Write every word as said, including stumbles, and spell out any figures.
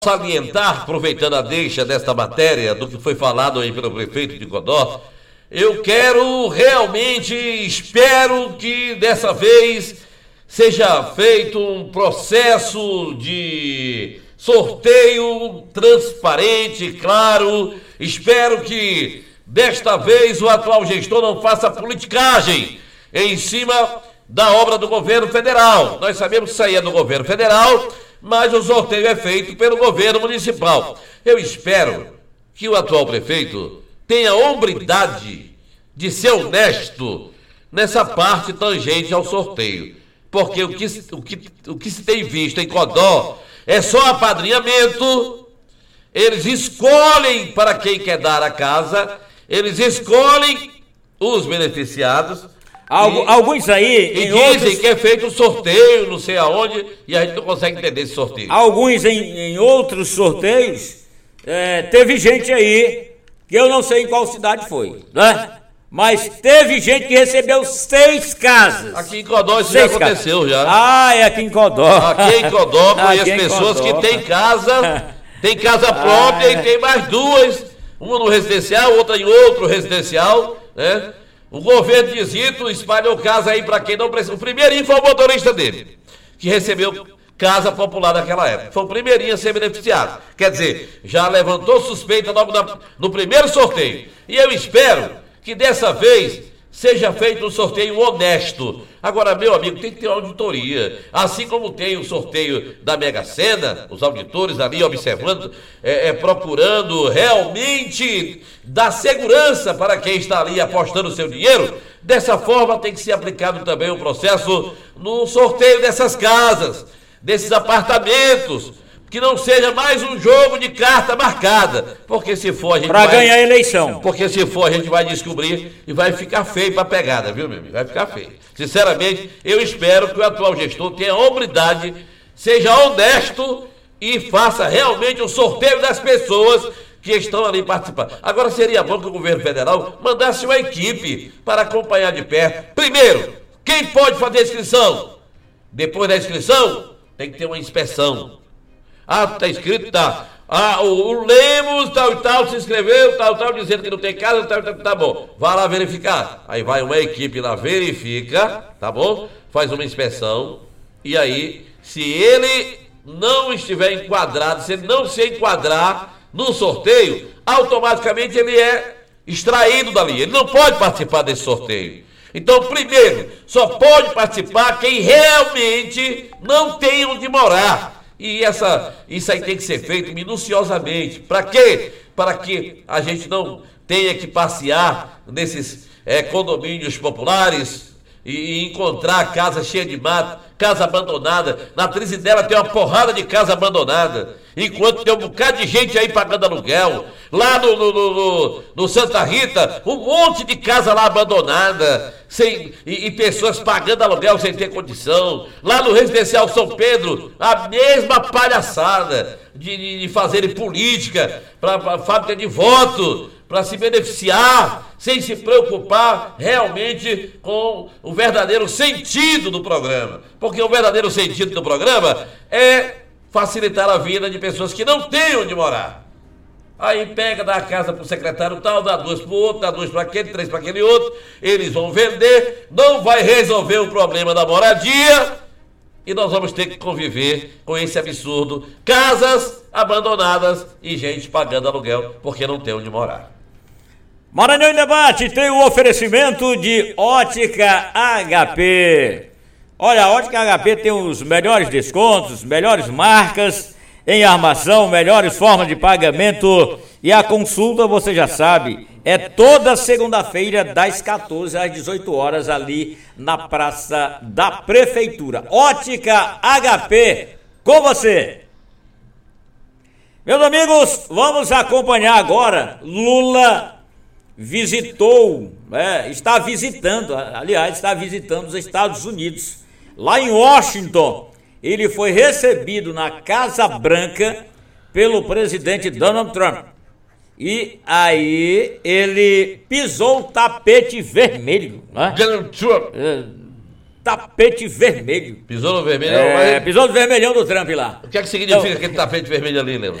Salientar, aproveitando a deixa desta matéria, do que foi falado aí pelo prefeito de Codó, eu quero realmente, espero que dessa vez seja feito um processo de sorteio transparente, claro. Espero que desta vez o atual gestor não faça politicagem em cima da obra do governo federal. Nós sabemos que isso aí é do governo federal, mas o sorteio é feito pelo governo municipal. Eu espero que o atual prefeito tenha a hombridade de ser honesto nessa parte tangente ao sorteio. Porque o que, o que, o que se tem visto em Codó é só apadrinhamento. Eles escolhem para quem quer dar a casa, eles escolhem os beneficiados. Algu- e, alguns aí, e em dizem outros, que é feito um sorteio, não sei aonde, e a gente não consegue entender esse sorteio. alguns em, em outros sorteios, é, teve gente aí, que eu não sei em qual cidade foi, né? Mas teve gente que recebeu seis casas. Aqui em Codó isso Seis já aconteceu casas. já. Ah, é aqui em Codó. Aqui em Codó conheço Aqui em pessoas Codó. que têm casa, tem casa própria Ah, e tem mais duas, uma no residencial, outra em outro residencial, né? O governo de Zito espalhou casa aí para quem não precisa. O primeirinho foi o motorista dele, que recebeu casa popular naquela época. Foi o primeirinho a ser beneficiado. Quer dizer, já levantou suspeita logo na, no primeiro sorteio. E eu espero que dessa vez seja feito um sorteio honesto. Agora, meu amigo, tem que ter auditoria. Assim como tem o sorteio da Mega Sena, os auditores ali observando, é, é, procurando realmente dar segurança para quem está ali apostando o seu dinheiro. Dessa forma tem que ser aplicado também o processo no sorteio dessas casas, desses apartamentos. Que não seja mais um jogo de carta marcada, porque se for a gente Para vai... ganhar a eleição. Porque se for a gente vai descobrir e vai ficar feio para pegada, viu, meu amigo? Vai ficar feio. Sinceramente, eu espero que o atual gestor tenha hombridade, seja honesto e faça realmente o sorteio das pessoas que estão ali participando. Agora seria bom que o governo federal mandasse uma equipe para acompanhar de perto. Primeiro, quem pode fazer a inscrição? Depois da inscrição, tem que ter uma inspeção. Ah, tá escrito, tá. Ah, o, o Lemos, tal e tal, se inscreveu, tal, tal, dizendo que não tem casa, tal, tal, tá bom. Vai lá verificar. Aí vai uma equipe lá, verifica, tá bom? Faz uma inspeção. E aí, se ele não estiver enquadrado, se ele não se enquadrar no sorteio, automaticamente ele é extraído dali. Ele não pode participar desse sorteio. Então, primeiro, só pode participar quem realmente não tem onde morar. E essa, isso aí tem que ser feito minuciosamente. Para quê? Para que a gente não tenha que passear nesses é, condomínios populares e, e encontrar casa cheia de mato, casa abandonada. Na Trizidela tem uma porrada de casa abandonada, enquanto tem um bocado de gente aí pagando aluguel. Lá no, no, no, no, no Santa Rita, um monte de casa lá abandonada, sem, e, e pessoas pagando aluguel sem ter condição. Lá no Residencial São Pedro, a mesma palhaçada de, de, de fazerem política para fábrica de voto, para se beneficiar, sem se preocupar realmente com o verdadeiro sentido do programa. Porque o verdadeiro sentido do programa é facilitar a vida de pessoas que não têm onde morar. Aí pega, dá a casa para o secretário tal, dá duas para o outro, dá duas para aquele, três para aquele outro, eles vão vender, não vai resolver o problema da moradia e nós vamos ter que conviver com esse absurdo, casas abandonadas e gente pagando aluguel porque não tem onde morar. Maranhão em Debate tem o oferecimento de Ótica H P. Olha, a Ótica H P tem os melhores descontos, melhores marcas em armação, melhores formas de pagamento e a consulta, você já sabe, é toda segunda-feira das quatorze às dezoito horas ali na Praça da Prefeitura. Ótica H P, com você. Meus amigos, vamos acompanhar agora. Lula visitou, é, está visitando, aliás, está visitando os Estados Unidos. Lá em Washington, ele foi recebido na Casa Branca pelo presidente Donald Trump. E aí ele pisou o tapete vermelho, né? Donald Trump. É, tapete vermelho. Pisou no vermelho? É, Mas... pisou no vermelhão do Trump lá. O que é que significa Então, aquele tapete vermelho ali, Leandro?